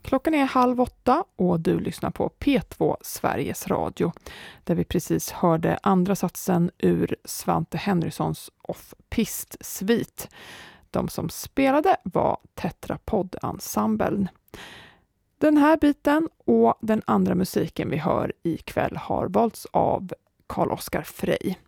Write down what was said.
Klockan är 7:30 och du lyssnar på P2 Sveriges Radio, där vi precis hörde andra satsen ur Svante Henrysons Off-Pist-svit. De som spelade var Tetrapod-ensemblen. Den här biten och den andra musiken vi hör ikväll har valts av Carl Oskar Frey.